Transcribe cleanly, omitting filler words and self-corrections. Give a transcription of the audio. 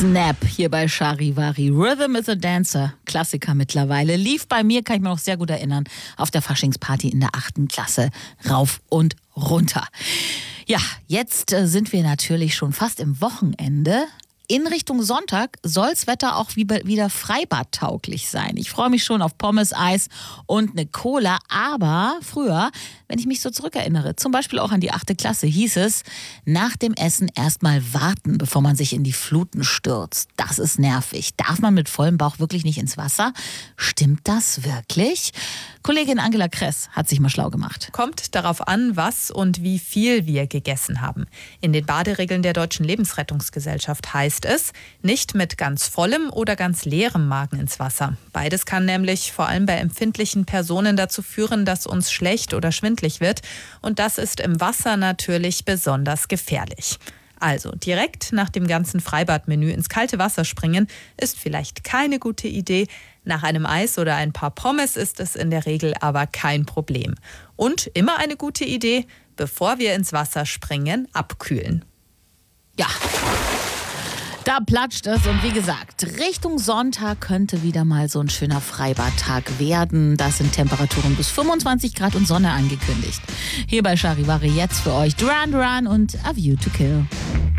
Snap hier bei Charivari. Rhythm is a Dancer, Klassiker mittlerweile. Lief bei mir, kann ich mir noch sehr gut erinnern, auf der Faschingsparty in der 8. Klasse. Rauf und runter. Ja, jetzt sind wir natürlich schon fast im Wochenende. In Richtung Sonntag soll's Wetter auch wieder freibadtauglich sein. Ich freue mich schon auf Pommes, Eis und eine Cola. Aber früher, wenn ich mich so zurückerinnere, zum Beispiel auch an die 8. Klasse, hieß es, nach dem Essen erstmal warten, bevor man sich in die Fluten stürzt. Das ist nervig. Darf man mit vollem Bauch wirklich nicht ins Wasser? Stimmt das wirklich? Kollegin Angela Kress hat sich mal schlau gemacht. Kommt darauf an, was und wie viel wir gegessen haben. In den Baderegeln der Deutschen Lebensrettungsgesellschaft heißt es, nicht mit ganz vollem oder ganz leerem Magen ins Wasser. Beides kann nämlich vor allem bei empfindlichen Personen dazu führen, dass uns schlecht oder schwindlig wird. Und das ist im Wasser natürlich besonders gefährlich. Also direkt nach dem ganzen Freibadmenü ins kalte Wasser springen ist vielleicht keine gute Idee. Nach einem Eis oder ein paar Pommes ist es in der Regel aber kein Problem. Und immer eine gute Idee, bevor wir ins Wasser springen, abkühlen. Ja, da platscht es und wie gesagt, Richtung Sonntag könnte wieder mal so ein schöner Freibadtag werden. Da sind Temperaturen bis 25 Grad und Sonne angekündigt. Hier bei Charivari jetzt für euch Duran Duran und A View to Kill.